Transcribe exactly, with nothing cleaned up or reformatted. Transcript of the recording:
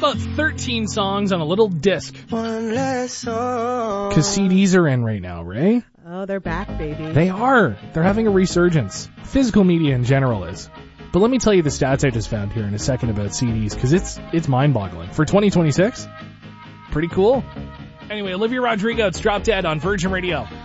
about thirteen songs on a little disc? One less song. Because C Ds are in right now, Ray. Oh, they're back, baby. They are. They're having a resurgence. Physical media in general is. But let me tell you the stats I just found here in a second about C Ds, because it's it's mind-boggling. For twenty twenty-six, pretty cool. Anyway, Olivia Rodrigo, it's Drop Dead on Virgin Radio.